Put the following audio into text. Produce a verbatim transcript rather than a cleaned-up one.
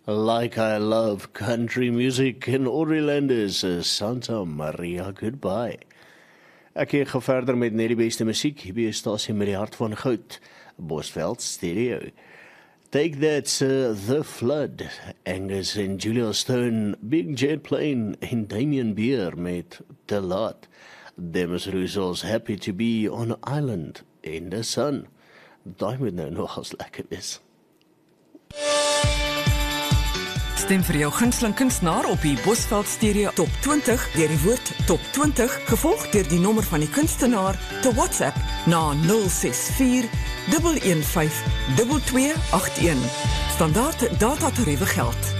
Like I love country music in Orlandis, Santa Maria Goodbye. Ek gaan verder met net die beste musiek, hier by 'n stasie met die hart van goud, Bosveld Stereo. Take That, uh, The Flood, Angus and Julia Stone, Big Jet Plane en Damien Beer met The Lot. Demis Rousseau's Happy to Be on an Island in the Sun. Daai moet nou nog as lekker is. Stem vir jou gunsteling kunstenaar op die Bosveld Stereo Top twintig deur die woord Top twintig, gevolg deur die nommer van die kunstenaar te WhatsApp na nul ses vier, een een vyf, twee twee agt een. Standaard datatariewe geld.